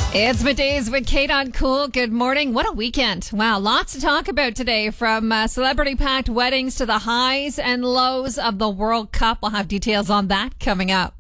It's Middays with Kate on Cool. Good morning. What a weekend. Wow, lots to talk about today, from celebrity-packed weddings to the highs and lows of the World Cup. We'll have details on that coming up.